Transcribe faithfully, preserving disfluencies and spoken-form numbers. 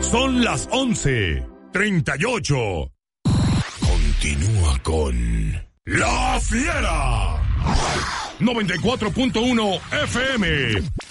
Son las once treinta y ocho. Continúa con La Fiera. noventa y cuatro punto uno F M.